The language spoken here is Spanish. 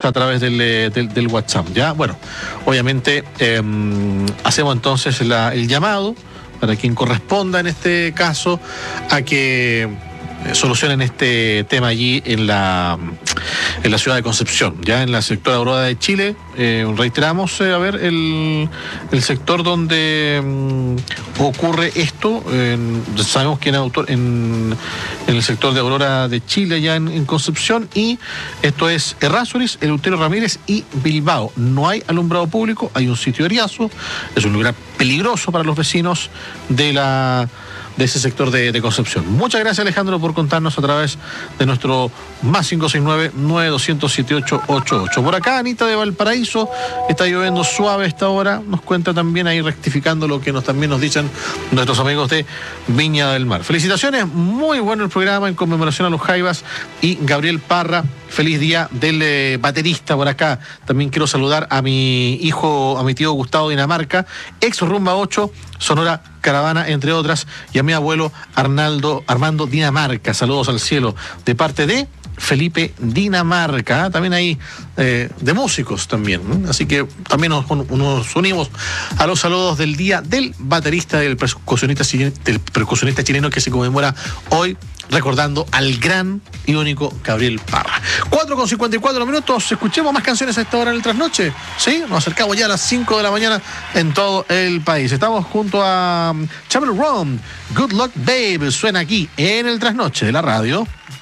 a través del WhatsApp, ¿ya? Bueno, obviamente hacemos entonces el llamado para quien corresponda en este caso a que solucionen este tema allí en la ciudad de Concepción, ya en la sector Aurora de Chile. Reiteramos, el sector donde ocurre esto. Sabemos quién es autor en el sector de Aurora de Chile, ya en Concepción, y esto es Errázuriz, Eleuterio Ramírez y Bilbao. No hay alumbrado público, hay un sitio de Ariazo, es un lugar peligroso para los vecinos de ese sector de Concepción. Muchas gracias, Alejandro, por contarnos a través de nuestro más 569-9200-7888. Por acá, Anita de Valparaíso, está lloviendo suave a esta hora. Nos cuenta también ahí, rectificando lo que también nos dicen nuestros amigos de Viña del Mar. Felicitaciones, muy bueno el programa en conmemoración a los Jaivas y Gabriel Parra. Feliz día del baterista por acá. También quiero saludar a mi tío Gustavo Dinamarca, ex Rumba 8, Sonora Caravana, entre otras, y a mi abuelo Armando Dinamarca. Saludos al cielo de parte de Felipe Dinamarca, también ahí de músicos también, ¿no? Así que también nos unimos a los saludos del día del baterista, del percusionista chileno que se conmemora hoy, recordando al gran y único Gabriel Parra. 4:54. Escuchemos más canciones a esta hora en el trasnoche. ¿Sí? Nos acercamos ya a las 5 de la mañana en todo el país. Estamos junto a Chamber Ron. Good Luck Babe suena aquí en el trasnoche de la radio.